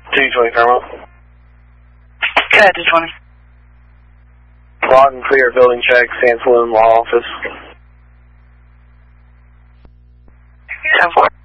220 Fairmont. Go ahead, 220. Loud and clear, building check, San Saloon Law Office. 10-4.